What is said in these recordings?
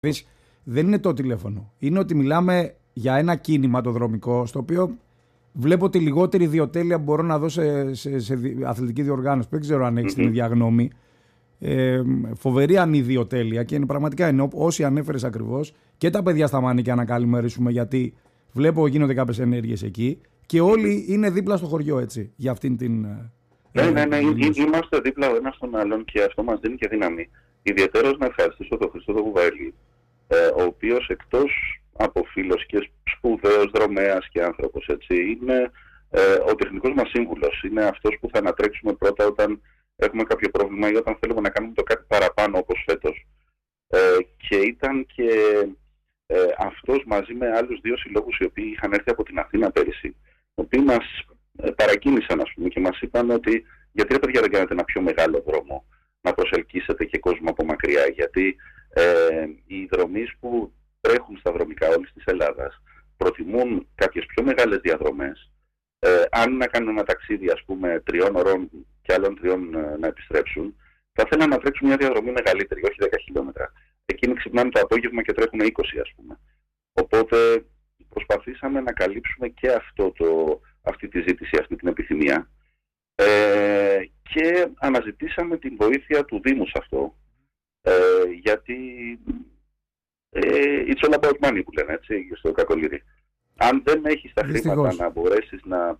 Δεν είναι το τηλέφωνο. Είναι ότι μιλάμε για ένα κίνημα το δρομικό, στο οποίο βλέπω τη λιγότερη ιδιοτέλεια που μπορώ να δω σε αθλητική διοργάνωση. Δεν ξέρω αν έχεις την ίδια γνώμη. Φοβερή ανιδιοτέλεια και είναι πραγματικά όσοι ανέφερες ακριβώς, και τα παιδιά στα μάνικια να καλημερίσουμε, γιατί βλέπω γίνονται κάποιες ενέργειες εκεί και όλοι είναι δίπλα στο χωριό, έτσι, για αυτήν την. Ναι, είμαστε δίπλα ο ένας τον άλλον και αυτό μας δίνει και δύναμη. Ιδιαίτερος να ευχαριστήσω τον Χριστό τον Κουβαήλη, ο οποίος εκτός από φίλος και σπουδαίος δρομέας και άνθρωπος, έτσι, είναι ο τεχνικός μας σύμβουλος. Είναι αυτός που θα ανατρέξουμε πρώτα όταν έχουμε κάποιο πρόβλημα ή όταν θέλουμε να κάνουμε το κάτι παραπάνω, όπως φέτος. Και ήταν και αυτός μαζί με άλλους δύο συλλόγους οι οποίοι είχαν έρθει από την Αθήνα πέρυσι, οι οποίοι μας παρακίνησαν, ας πούμε, και μας είπαν ότι γιατί ρε παιδιά δεν κάνετε ένα πιο μεγάλο δρόμο, να προσελκύσετε και κόσμο από μακριά, γιατί οι δρομείς που τρέχουν στα δρομικά όλης της Ελλάδας προτιμούν κάποιες πιο μεγάλες διαδρομές. Αν να κάνουν ένα ταξίδι, ας πούμε, 3 ώρων και άλλων 3 να επιστρέψουν, θα θέλουν να τρέξουν μια διαδρομή μεγαλύτερη, όχι 10 χιλιόμετρα. Εκείνοι ξυπνάνε το απόγευμα και τρέχουν 20, ας πούμε. Οπότε προσπαθήσαμε να καλύψουμε και αυτή τη ζήτηση, αυτή την επιθυμία, και αναζητήσαμε την βοήθεια του Δήμου σε αυτό, γιατί it's all about money που λένε, έτσι, στο Κακολήρι. Αν δεν έχεις τα χρήματα να μπορέσεις να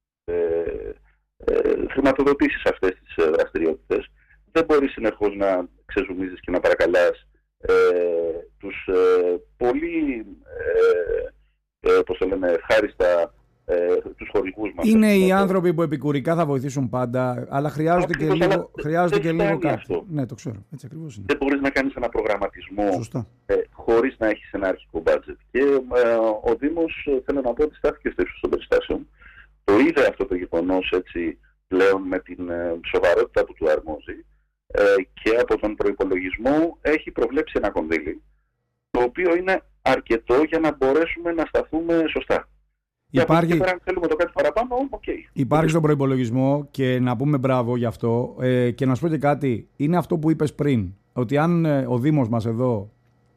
χρηματοδοτήσεις αυτές τις δραστηριότητες, δεν μπορείς συνεχώς να ξεζουμίζεις και να παρακαλάς τους πολύ πώς το λένε, ευχάριστα τους χορηγούς μας. Είναι οι άνθρωποι που επικουρικά θα βοηθήσουν πάντα, αλλά χρειάζονται και λίγο κάτι. Αυτό. Ναι, το ξέρω. Έτσι ακριβώς είναι. Δεν μπορείς να κάνεις ένα προγραμματισμό χωρίς να έχεις ένα αρχικό budget. Και ο Δήμος, θέλω να πω ότι στάθηκε στο ύψος των περιστάσεων. Το είδε αυτό το γεγονός, έτσι, πλέον με την σοβαρότητα που του αρμόζει, και από τον προϋπολογισμό έχει προβλέψει ένα κονδύλι, το οποίο είναι αρκετό για να μπορέσουμε να σταθούμε σωστά. Υπάρχει... Και πέρα, αν θέλουμε το κάτι παραπάνω, okay. Υπάρχει στον προϋπολογισμό και να πούμε μπράβο γι' αυτό, και να σου πω και κάτι, είναι αυτό που είπες πριν, ότι αν ο Δήμος μας εδώ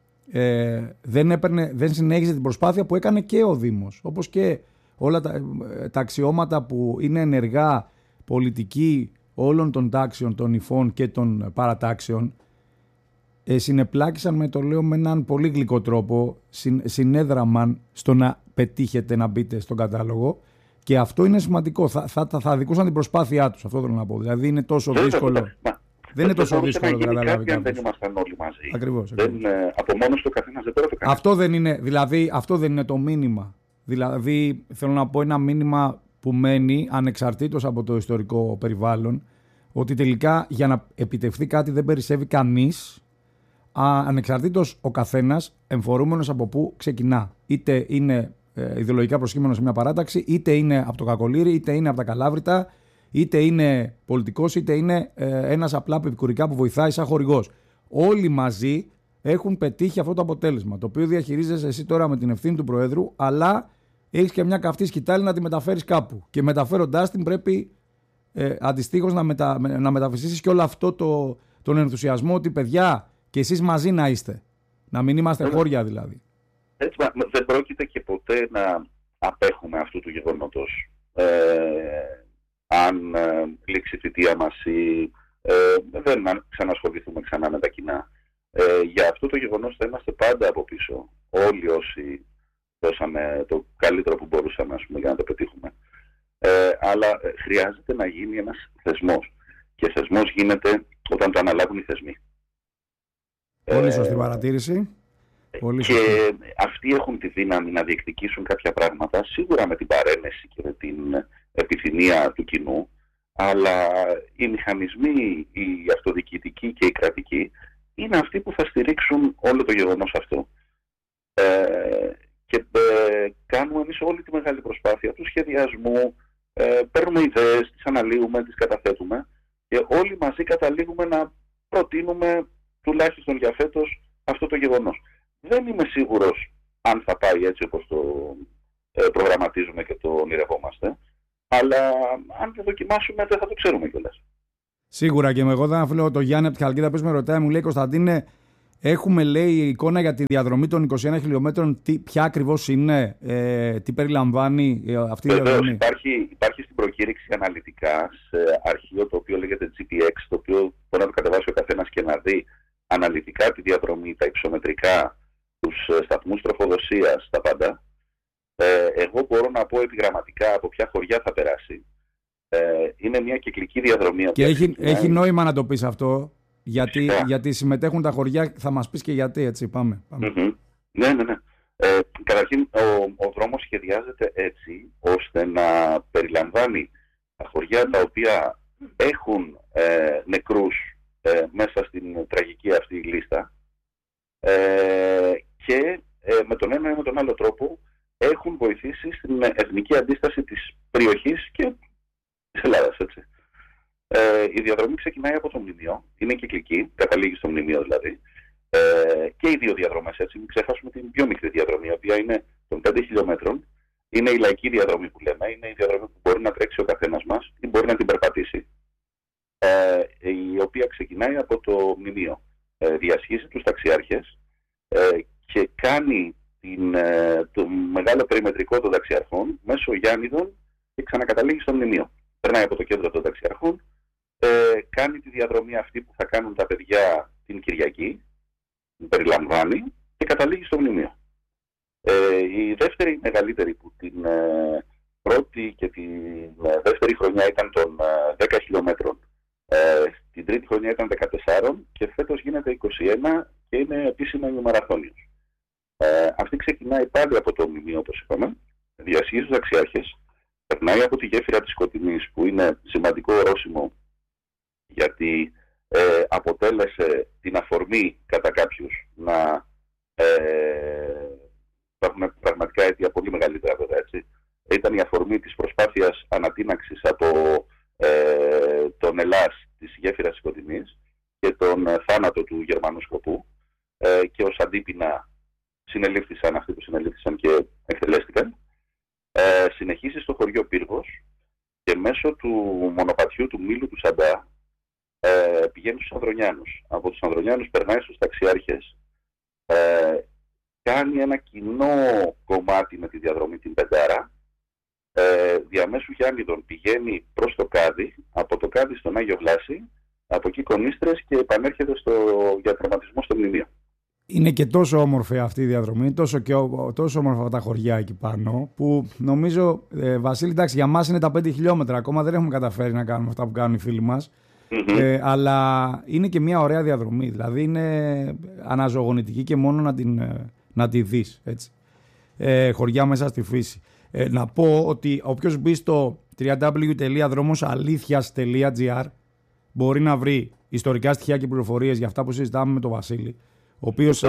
δεν συνέχιζε την προσπάθεια που έκανε και ο Δήμος, όπως και όλα τα αξιώματα που είναι ενεργά πολιτικοί όλων των τάξεων, των υφών και των παρατάξεων, συνεπλάκησαν, με έναν πολύ γλυκό τρόπο, συνέδραμαν στο να πετύχετε να μπείτε στον κατάλογο, και αυτό είναι σημαντικό. Θα δικούσαν την προσπάθειά τους, αυτό θέλω να πω. Δηλαδή είναι τόσο δύσκολο. Δεν είναι τόσο δύσκολο να καταλάβει κάποιος. Δεν ήμασταν όλοι μαζί. Ακριβώς. Από μόνος του καθένας δεν το κάνει. Αυτό δεν είναι το μήνυμα. Δηλαδή θέλω να πω ένα μήνυμα που μένει ανεξαρτήτως από το ιστορικό περιβάλλον, ότι τελικά για να επιτευχθεί κάτι δεν περισσεύει κανείς, ανεξαρτήτως ο καθένας εμφορούμενος από πού ξεκινά. Είτε είναι ιδεολογικά προσκύμενος σε μια παράταξη, είτε είναι από το Κακολήρι, είτε είναι από τα Καλάβρητα, είτε είναι πολιτικός, είτε είναι ένας απλά επικουρικά που βοηθάει σαν χορηγός. Όλοι μαζί έχουν πετύχει αυτό το αποτέλεσμα, το οποίο διαχειρίζεσαι εσύ τώρα με την ευθύνη του Προέδρου, αλλά έχεις και μια καυτή σκητάλη να τη μεταφέρεις κάπου. Και μεταφέροντάς την πρέπει αντιστοίχως να μεταφυσίσεις και όλο αυτό τον ενθουσιασμό, ότι παιδιά, και εσείς μαζί να είστε. Να μην είμαστε χώρια δηλαδή. Έτσι, δεν πρόκειται και ποτέ να απέχουμε αυτού του γεγονότος. Αν λήξει η θητεία μας ή δεν ξανασχοληθούμε ξανά με τα κοινά. Για αυτό το γεγονός θα είμαστε πάντα από πίσω. Όλοι όσοι δώσαμε το καλύτερο που μπορούσαμε, ας πούμε, για να το πετύχουμε. Αλλά χρειάζεται να γίνει ένας θεσμός. Και θεσμός γίνεται όταν το αναλάβουν οι θεσμοί. Πολύ σωστή παρατήρηση. Και αυτοί έχουν τη δύναμη να διεκδικήσουν κάποια πράγματα, σίγουρα με την παρένεση και με την επιθυμία του κοινού, αλλά οι μηχανισμοί, οι αυτοδιοικητικοί και οι κρατικοί, είναι αυτοί που θα στηρίξουν όλο το γεγονός αυτό. Και κάνουμε εμείς όλη τη μεγάλη προσπάθεια του σχεδιασμού, παίρνουμε ιδέες, τις αναλύουμε, τις καταθέτουμε και όλοι μαζί καταλήγουμε να προτείνουμε τουλάχιστον για φέτος αυτό το γεγονός. Δεν είμαι σίγουρος αν θα πάει έτσι όπως το προγραμματίζουμε και το ονειρευόμαστε, αλλά αν το δοκιμάσουμε δεν θα το ξέρουμε κιόλας. Σίγουρα, και εγώ δεν αφήνω το Γιάννη από τη Χαλκίδα που με ρωτάει, μου λέει, Κωνσταντίνε, Έχουμε, λέει, εικόνα για τη διαδρομή των 21 χιλιόμετρων, ποια ακριβώς είναι, τι περιλαμβάνει αυτή η διαδρομή. Υπάρχει στην προκήρυξη αναλυτικά σε αρχείο το οποίο λέγεται GPX, το οποίο μπορεί να το κατεβάσει ο καθένας και να δει αναλυτικά τη διαδρομή, τα υψομετρικά, τους σταθμούς τροφοδοσίας, τα πάντα. Εγώ μπορώ να πω επιγραμματικά από ποια χωριά θα περάσει. Είναι μια κυκλική διαδρομή. Και έχει νόημα να το πεις αυτό, γιατί συμμετέχουν τα χωριά, θα μας πεις και γιατί, έτσι, πάμε. Ναι. Καταρχήν, ο δρόμος σχεδιάζεται έτσι, ώστε να περιλαμβάνει τα χωριά τα οποία έχουν νεκρούς μέσα στην τραγική αυτή λίστα και με τον ένα ή με τον άλλο τρόπο έχουν βοηθήσει στην εθνική αντίσταση της περιοχής και της Ελλάδας, έτσι. Η διαδρομή ξεκινάει από το μνημείο, είναι κυκλική, καταλήγει στο μνημείο δηλαδή, και οι δύο διαδρομές, έτσι, μην ξεχάσουμε την πιο μικρή διαδρομή, η οποία είναι των 5 χιλιόμετρων, είναι η λαϊκή διαδρομή που λέμε, είναι η διαδρομή που μπορεί να τρέξει ο καθένας μας ή μπορεί να την περπατήσει, η οποία ξεκινάει από το μνημείο, διασχίζει τους ταξιάρχες και κάνει το μεγάλο περιμετρικό των ταξιαρχών μέσω Γιάννηδων και ξανακαταλήγει στο μνημείο. Περνάει από το κέντρο των ταξιαρχών, κάνει τη διαδρομή αυτή που θα κάνουν τα παιδιά την Κυριακή, την περιλαμβάνει και καταλήγει στο μνημείο. Η δεύτερη μεγαλύτερη, που την πρώτη και την δεύτερη χρονιά ήταν των 10 χιλιόμετρων, την τρίτη χρονιά ήταν 14 και φέτος γίνεται 21 και είναι επίσημα ημιμαραθώνιος. Αυτή ξεκινάει πάλι από το μνημείο, όπως είπαμε, διασχίζει τους ταξιάρχες, περνάει από τη γέφυρα της Σκοτεινής, που είναι σημαντικό ορόσημο γιατί αποτέλεσε την αφορμή κατά κάποιους να υπάρχουν πραγματικά αίτια πολύ μεγαλύτερα, βέβαια, έτσι. Ήταν η αφορμή της προσπάθειας ανατείναξης από τον Ελλάς της γέφυρας της Σκοτεινής και τον θάνατο του Γερμανού σκοπού, και ως αντίπεινα συνελήφθησαν αυτοί που συνελήφθησαν και εκτελέστηκαν. Συνεχίζει στο χωριό Πύργος και μέσω του μονοπατιού του Μήλου του Σαντά πηγαίνει στους Ανδρονιάνους. Από τους Ανδρονιάνους περνάει στους ταξιάρχες, κάνει ένα κοινό κομμάτι με τη διαδρομή την Πεντάρα, διαμέσου Γιάννηδων πηγαίνει προς το Κάδι, από το Κάδι στον Άγιο Βλάση, από εκεί Κονίστρες και επανέρχεται για τερματισμό στο μνημείο. Είναι και τόσο όμορφη αυτή η διαδρομή, τόσο όμορφα τα χωριά εκεί πάνω, που νομίζω, Βασίλη, εντάξει, για μας είναι τα 5 χιλιόμετρα, ακόμα δεν έχουμε καταφέρει να κάνουμε αυτά που κάνουν οι φίλοι μας, αλλά είναι και μια ωραία διαδρομή, δηλαδή είναι αναζωογονητική και μόνο να τη δεις, έτσι. Χωριά μέσα στη φύση. Να πω ότι όποιος μπει στο www.dromosalithias.gr μπορεί να βρει ιστορικά στοιχεία και πληροφορίες για αυτά που συζητάμε με τον Βασίλη, ο οποίος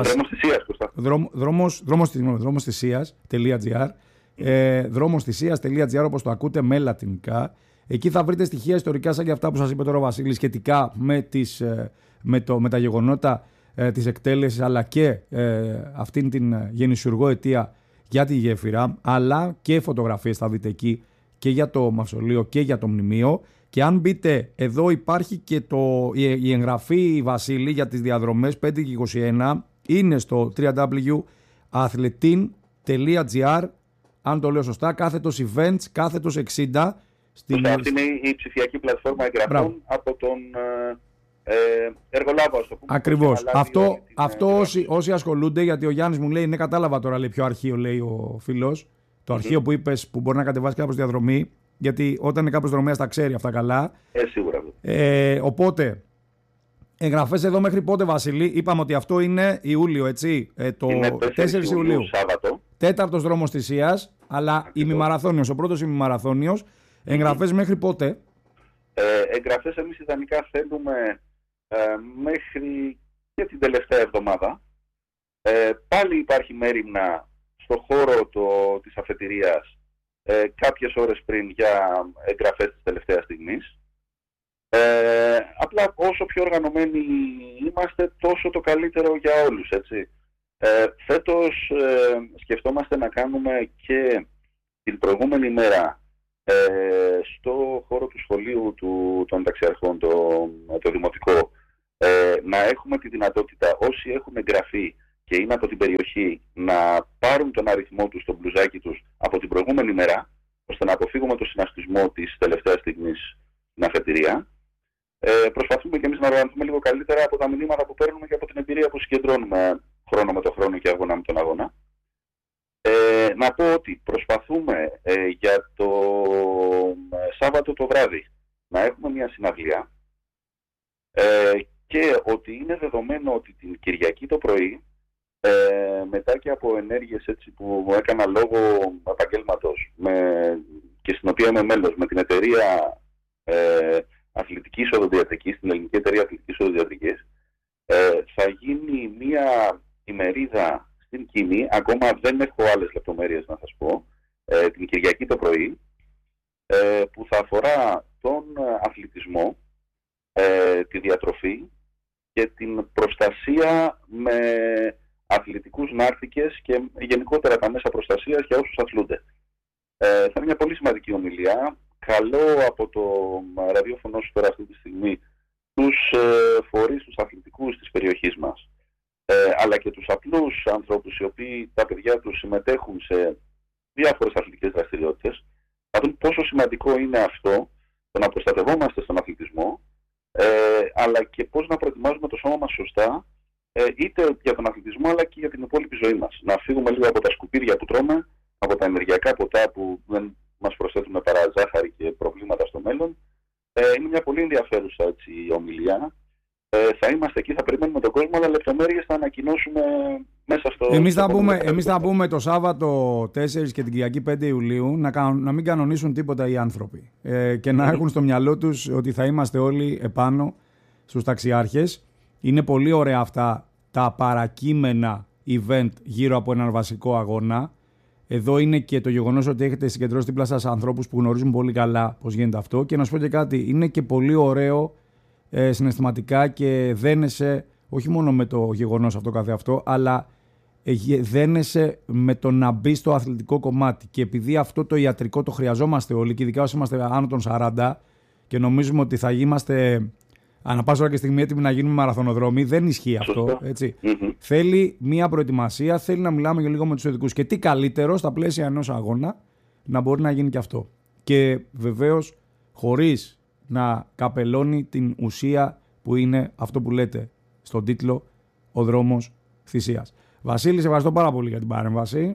δρόμος θυσίας.gr, δρόμος θυσίας.gr, όπως το ακούτε, με λατινικά. Εκεί θα βρείτε στοιχεία ιστορικά σαν και αυτά που σας είπε τώρα ο Βασίλης, σχετικά με τα γεγονότα της εκτέλεσης, αλλά και αυτήν την γεννησιουργό αιτία για τη γέφυρα, αλλά και φωτογραφίες θα δείτε εκεί και για το μαυσολείο και για το μνημείο. Και αν μπείτε, εδώ υπάρχει και η εγγραφή, Βασίλη, για τις διαδρομές 5 και 21, είναι στο www.athletin.gr, αν το λέω σωστά, κάθετος events, κάθετος 60. Αυτή είναι η ψηφιακή πλατφόρμα εγγραφών από τον εργολάβο, ας το πούμε. Ακριβώς. Αυτό όσοι ασχολούνται, γιατί ο Γιάννης μου λέει, ναι, κατάλαβα τώρα, λέει, ποιο αρχείο, λέει ο φίλος. Το αρχείο που είπες, που μπορεί να κατεβάσει κάποιος διαδρομή, γιατί όταν είναι κάποιος δρομέας τα ξέρει αυτά καλά. Σίγουρα. Οπότε, εγγραφές εδώ μέχρι πότε, Βασίλη? Είπαμε ότι αυτό είναι Ιούλιο, έτσι. Το 4 Ιουλίου. Σάββατο. 4ος δρόμος θυσίας, αλλά ημιμαραθώνιος, ο πρώτος ημιμαραθώνιος. Εγγραφές μέχρι πότε? Εγγραφές εμείς ιδανικά θέλουμε μέχρι και την τελευταία εβδομάδα. Πάλι υπάρχει μέριμνα στο χώρο της αφετηρίας κάποιες ώρες πριν για εγγραφές της τελευταίας στιγμής. Απλά όσο πιο οργανωμένοι είμαστε, τόσο το καλύτερο για όλους, έτσι. Φέτος σκεφτόμαστε να κάνουμε και την προηγούμενη μέρα στο χώρο του σχολείου των ταξιαρχών, το δημοτικό, Να έχουμε τη δυνατότητα όσοι έχουν εγγραφεί και είναι από την περιοχή να πάρουν τον αριθμό τους, τον μπλουζάκι τους από την προηγούμενη μέρα, ώστε να αποφύγουμε το συναστισμό της τελευταίας στιγμής στην αφετηρία. Προσπαθούμε και εμείς να οργανωθούμε λίγο καλύτερα από τα μηνύματα που παίρνουμε και από την εμπειρία που συγκεντρώνουμε χρόνο με το χρόνο και αγώνα με τον αγώνα. Να πω ότι προσπαθούμε για το Σάββατο το βράδυ να έχουμε μια συναυλία και ότι είναι δεδομένο ότι την Κυριακή το πρωί, μετά και από ενέργειες έτσι που μου έκανα λόγω επαγγέλματος και στην οποία είμαι μέλος με την εταιρεία αθλητικής οδοντιατρικής, την ελληνική εταιρεία αθλητικής οδοντιατρικής, θα γίνει μια ημερίδα στην Κίνη, ακόμα δεν έχω άλλες λεπτομέρειες να σας πω, την Κυριακή το πρωί, που θα αφορά τον αθλητισμό, τη διατροφή και την προστασία με αθλητικούς νάρθηκες και γενικότερα τα μέσα προστασίας για όσους αθλούνται. Θα είναι μια πολύ σημαντική ομιλία. Καλώ από το ραδιόφωνο σου τώρα αυτή τη στιγμή τους φορείς, τους αθλητικούς της περιοχής μας, αλλά και τους απλούς ανθρώπους οι οποίοι τα παιδιά τους συμμετέχουν σε διάφορες αθλητικές δραστηριότητες, να δουν πόσο σημαντικό είναι αυτό, το να προστατευόμαστε στον αθλητισμό, αλλά και πώς να προετοιμάζουμε το σώμα μας σωστά, είτε για τον αθλητισμό αλλά και για την υπόλοιπη ζωή μας. Να φύγουμε λίγο από τα σκουπίδια που τρώμε, από τα ενεργειακά ποτά που δεν μας προσθέτουν παρά ζάχαρη και προβλήματα στο μέλλον. Είναι μια πολύ ενδιαφέρουσα έτσι, ομιλία. Θα είμαστε εκεί, θα περιμένουμε τον κόσμο, αλλά λεπτομέρειες θα ανακοινώσουμε μέσα στο... Εμείς θα πούμε το Σάββατο 4 και την Κυριακή 5 Ιουλίου να μην κανονίσουν τίποτα οι άνθρωποι και να έχουν στο μυαλό τους ότι θα είμαστε όλοι επάνω στους ταξιάρχες. Είναι πολύ ωραία αυτά τα παρακείμενα event γύρω από έναν βασικό αγώνα. Εδώ είναι και το γεγονός ότι έχετε συγκεντρώσει δίπλα σας ανθρώπους που γνωρίζουν πολύ καλά πώς γίνεται αυτό. Και να σου πω και κάτι, είναι και πολύ ωραίο συναισθηματικά και δένεσαι όχι μόνο με το γεγονός αυτό καθεαυτό, αλλά δένεσαι με το να μπει στο αθλητικό κομμάτι. Και επειδή αυτό το ιατρικό το χρειαζόμαστε όλοι, και ειδικά όσοι είμαστε άνω των 40 και νομίζουμε ότι θα είμαστε ανά πάσα ώρα και στιγμή έτοιμοι να γίνουμε μαραθωνοδρόμοι, δεν ισχύει αυτό. Έτσι. Θέλει μία προετοιμασία, θέλει να μιλάμε λίγο με τους ειδικούς. Και τι καλύτερο στα πλαίσια ενός αγώνα να μπορεί να γίνει και αυτό. Και βεβαίως χωρίς να καπελώνει την ουσία που είναι αυτό που λέτε στον τίτλο «Ο δρόμος θυσίας». Βασίλη, σε ευχαριστώ πάρα πολύ για την παρέμβαση.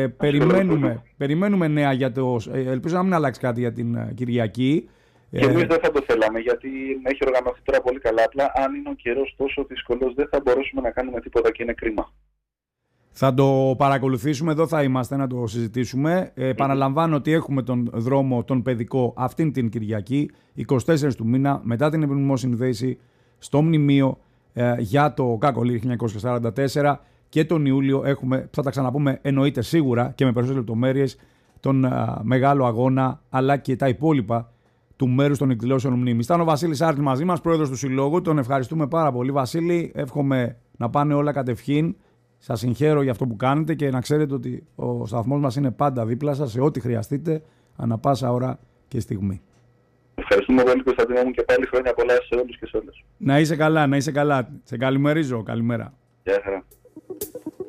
Περιμένουμε νέα για το... ελπίζω να μην αλλάξει κάτι για την Κυριακή. Και εμείς δεν θα το θέλαμε, γιατί έχει οργανωθεί τώρα πολύ καλά. Απλά αν είναι ο καιρός τόσο δύσκολος, δεν θα μπορέσουμε να κάνουμε τίποτα και είναι κρίμα. Θα το παρακολουθήσουμε, εδώ θα είμαστε να το συζητήσουμε. Επαναλαμβάνω ότι έχουμε τον δρόμο τον παιδικό αυτήν την Κυριακή, 24 του μήνα, μετά την επιμνημόσυνη θέση στο μνημείο για το Κακολίρι 1944, και τον Ιούλιο έχουμε, θα τα ξαναπούμε εννοείται σίγουρα και με περισσότερες λεπτομέρειες, τον μεγάλο αγώνα αλλά και τα υπόλοιπα του μέρους των εκδηλώσεων μνήμης. Ήταν ο Βασίλης Άρτης μαζί μας, πρόεδρος του Συλλόγου. Τον ευχαριστούμε πάρα πολύ. Βασίλη, εύχομαι να πάνε όλα κατευχήν. Σας συγχαίρω για αυτό που κάνετε και να ξέρετε ότι ο σταθμός μας είναι πάντα δίπλα σας σε ό,τι χρειαστείτε, ανά πάσα ώρα και στιγμή. Ευχαριστούμε πολύ, Κωνσταντίνο μου, και πάλι χρόνια πολλά σε όλους και σε όλες. Να είσαι καλά, να είσαι καλά. Σε καλημερίζω. Καλημέρα. Γεια χαρά.